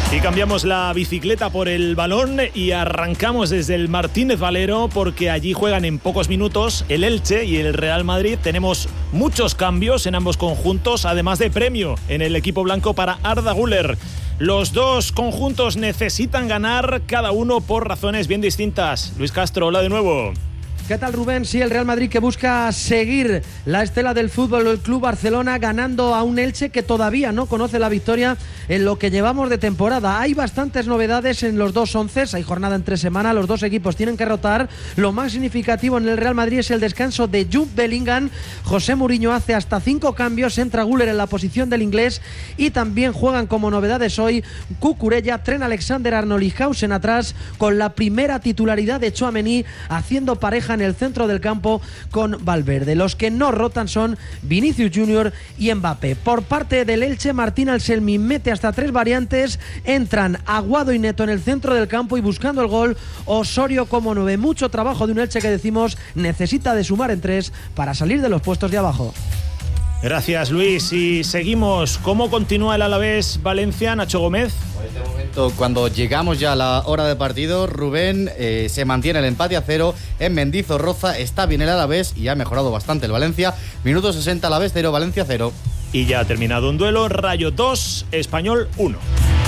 Y cambiamos la bicicleta por el balón y arrancamos desde el Martínez Valero, porque allí juegan en pocos minutos el Elche y el Real Madrid. Tenemos muchos cambios en ambos conjuntos, además de premio en el equipo blanco para Arda Güler. Los dos conjuntos necesitan ganar, cada uno por razones bien distintas. Luis Castro, hola de nuevo. ¿Qué tal, Rubén? Sí, el Real Madrid que busca seguir la estela del Fútbol Club Barcelona, ganando a un Elche que todavía no conoce la victoria en lo que llevamos de temporada. Hay bastantes novedades en los dos onces, hay jornada entre semana, los dos equipos tienen que rotar. Lo más significativo en el Real Madrid es el descanso de Jude Bellingham. José Mourinho hace hasta 5 cambios, entra Güler en la posición del inglés y también juegan como novedades hoy Cucurella, Trent Alexander-Arnold y Hausen atrás, con la primera titularidad de Tchouaméni haciendo pareja en el centro del campo con Valverde. Los que no rotan son Vinicius Junior y Mbappé. Por parte del Elche, Martín Anselmi mete hasta 3 variantes, entran Aguado y Neto en el centro del campo y buscando el gol Osorio como 9. Mucho trabajo de un Elche que decimos necesita de sumar en 3 para salir de los puestos de abajo. Gracias, Luis. Y seguimos. ¿Cómo continúa el Alavés Valencia, Nacho Gómez? En este momento, cuando llegamos ya a la hora de partido, Rubén, se mantiene el empate a 0 en Mendizorroza. Está bien el Alavés y ha mejorado bastante el Valencia. Minuto 60, Alavés 0, Valencia 0. Y ya ha terminado un duelo. Rayo 2, Español 1.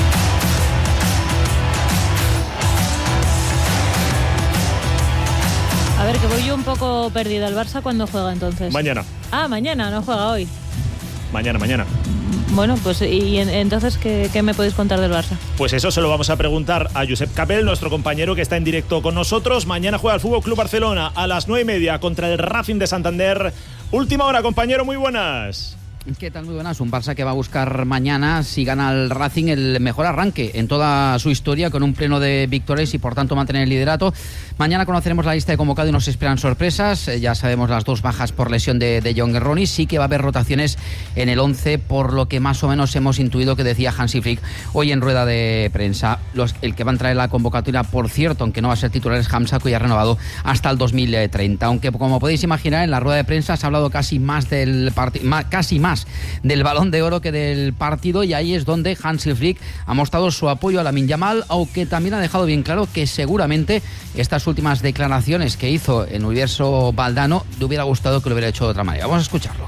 A ver, que voy yo un poco perdida. ¿El Barça cuándo juega entonces? Mañana. Ah, mañana, no juega hoy. Mañana. Bueno, pues y entonces, ¿qué me podéis contar del Barça? Pues eso se lo vamos a preguntar a Josep Capel, nuestro compañero que está en directo con nosotros. Mañana juega el Fútbol Club Barcelona a las 9:30 contra el Racing de Santander. Última hora, compañero, muy buenas. ¿Qué tal? Muy buenas. Un Barça que va a buscar mañana, si gana el Racing, el mejor arranque en toda su historia, con un pleno de victorias y por tanto mantener el liderato. Mañana conoceremos la lista de convocados y nos esperan sorpresas. Ya sabemos las 2 bajas por lesión de John Guerroni. Sí que va a haber rotaciones en el 11, por lo que más o menos hemos intuido que decía Hansi Flick hoy en rueda de prensa. El que va a entrar en la convocatoria, por cierto, aunque no va a ser titular, es Hamza, que ya ha renovado hasta el 2030. Aunque, como podéis imaginar, en la rueda de prensa se ha hablado casi más del Balón de Oro que del partido, y ahí es donde Hansi Flick ha mostrado su apoyo a Lamine Yamal, aunque también ha dejado bien claro que seguramente estas últimas declaraciones que hizo en Universo Valdano le hubiera gustado que lo hubiera hecho de otra manera. Vamos a escucharlo.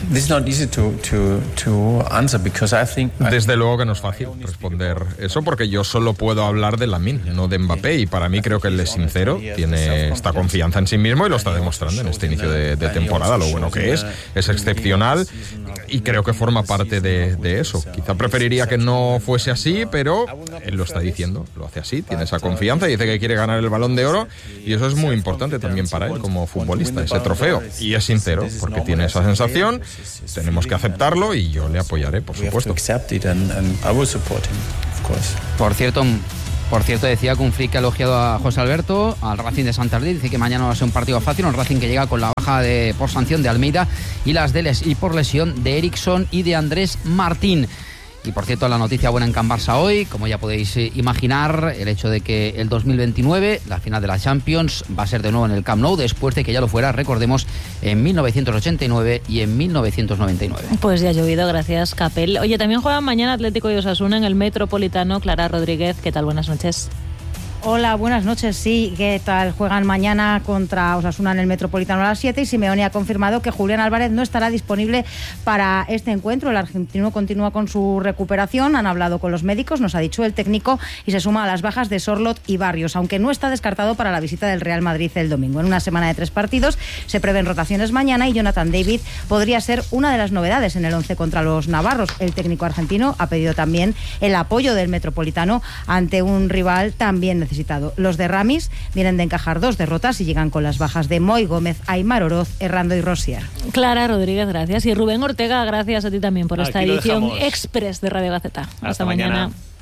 Desde luego que no es fácil responder eso, porque yo solo puedo hablar de Lamine, no de Mbappé, y para mí creo que él es sincero, tiene esta confianza en sí mismo y lo está demostrando en este inicio de temporada. Lo bueno que es excepcional y creo que forma parte de eso. Quizá preferiría que no fuese así, pero él lo está diciendo, lo hace así, tiene esa confianza y dice que quiere ganar el Balón de Oro, y eso es muy importante también para él como futbolista, ese trofeo, y es sincero porque tiene esa sensación. Tenemos que aceptarlo y yo le apoyaré, por supuesto. Por cierto, decía que un Flick ha elogiado a José Alberto, al Racing de Santander. Dice que mañana va a ser un partido fácil, un Racing que llega con la baja por sanción de Almeida y por lesión de Eriksson y de Andrés Martín. Y por cierto, la noticia buena en Can Barça hoy, como ya podéis imaginar, el hecho de que el 2029, la final de la Champions, va a ser de nuevo en el Camp Nou, después de que ya lo fuera, recordemos, en 1989 y en 1999. Pues ya ha llovido, gracias, Capel. Oye, también juegan mañana Atlético y Osasuna en el Metropolitano. Clara Rodríguez, ¿qué tal? Buenas noches. Hola, buenas noches. Sí, ¿qué tal? Juegan mañana contra Osasuna en el Metropolitano a las 7 y Simeone ha confirmado que Julián Álvarez no estará disponible para este encuentro. El argentino continúa con su recuperación. Han hablado con los médicos, nos ha dicho el técnico, y se suma a las bajas de Sorloth y Barrios, aunque no está descartado para la visita del Real Madrid el domingo. En una semana de 3 partidos se prevén rotaciones mañana y Jonathan David podría ser una de las novedades en el 11 contra los navarros. El técnico argentino ha pedido también el apoyo del Metropolitano ante un rival también necesitado. Los de Ramis vienen de encajar 2 derrotas y llegan con las bajas de Moy Gómez, Aimar Oroz, Errando y Rosier. Clara Rodríguez, gracias. Y Rubén Ortega, gracias a ti también por esta edición express de Radio Gaceta. Hasta mañana.